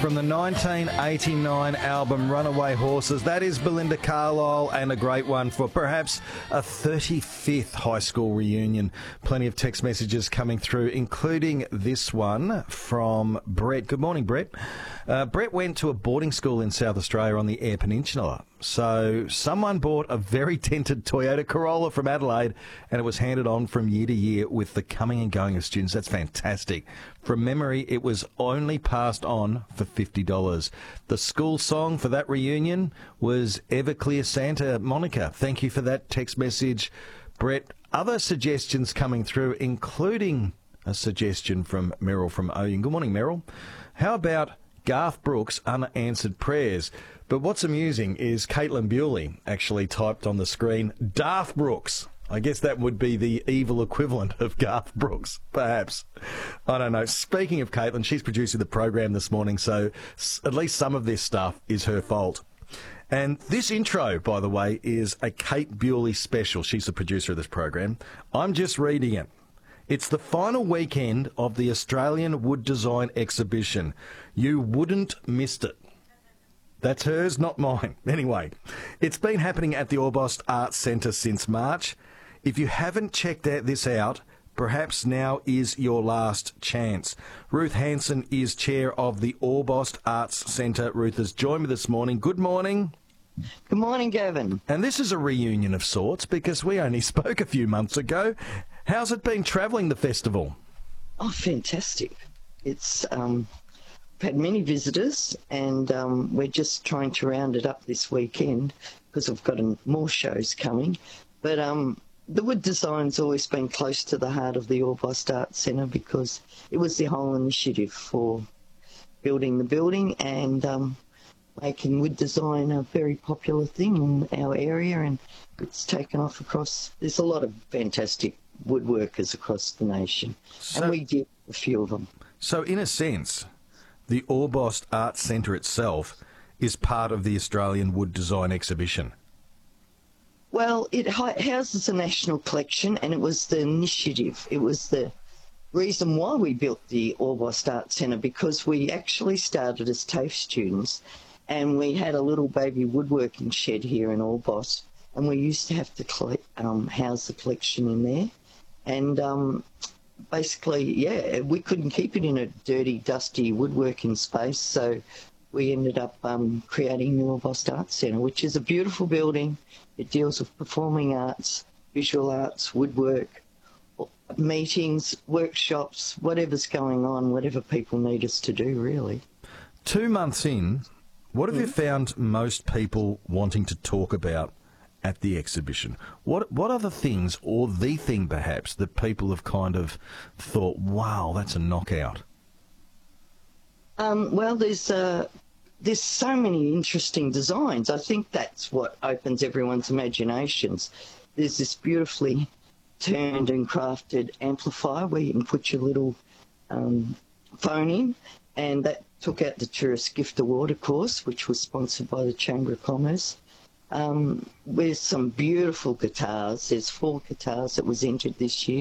from the 1989 album Runaway Horses. That is Belinda Carlisle, and a great one for perhaps a 35th high school reunion. Plenty of text messages coming through, including this one from Brett. Good morning, Brett. Brett went to a boarding school in South Australia on the Eyre Peninsula. So someone bought a very dented Toyota Corolla from Adelaide, and it was handed on from year to year with the coming and going of students. That's fantastic. From memory, it was only passed on for $50. The school song for that reunion was Everclear Santa. Monica, thank you for that text message. Brett, other suggestions coming through, including a suggestion from Meryl from Oyen. Good morning, Meryl. How about Garth Brooks' Unanswered Prayers? But what's amusing is Caitlin Bewley actually typed on the screen, Darth Brooks. I guess that would be the evil equivalent of Garth Brooks, perhaps. I don't know. Speaking of Caitlin, she's producing the program this morning, so at least some of this stuff is her fault. And this intro, by the way, is a Kate Bewley special. She's the producer of this program. I'm just reading it. It's the final weekend of the Australian Wood Design Exhibition. You wouldn't missed it. That's hers, not mine. Anyway, it's been happening at the Orbost Arts Centre since March. If you haven't checked this out, perhaps now is your last chance. Ruth Hanson is chair of the Orbost Arts Centre. Ruth has joined me this morning. Good morning. Good morning, Gavin. And this is a reunion of sorts because we only spoke a few months ago. How's it been travelling the festival? Oh, fantastic. It's had many visitors, and we're just trying to round it up this weekend because we've got more shows coming. But the wood design's always been close to the heart of the Orbost Arts Centre because it was the whole initiative for building the building and making wood design a very popular thing in our area, and it's taken off across. There's a lot of fantastic woodworkers across the nation, and we did a few of them. So in a sense, the Orbost Arts Centre itself is part of the Australian Wood Design Exhibition. Well, it houses a national collection, and it was the initiative. It was the reason why we built the Orbost Arts Centre, because we actually started as TAFE students, and we had a little baby woodworking shed here in Orbost, and we used to have to house the collection in there. And basically, yeah, we couldn't keep it in a dirty, dusty woodworking space, so we ended up creating the Orbost Arts Centre, which is a beautiful building. It deals with performing arts, visual arts, woodwork, meetings, workshops, whatever's going on, whatever people need us to do, really. 2 months in, what have you found most people wanting to talk about at the exhibition? What are the things, or the thing perhaps, that people have kind of thought, wow, that's a knockout? Well, there's so many interesting designs. I think that's what opens everyone's imaginations. There's this beautifully turned and crafted amplifier where you can put your little phone in, and that took out the Tourist Gift Award, of course, which was sponsored by the Chamber of Commerce. With some beautiful guitars. There's 4 guitars that was entered this year.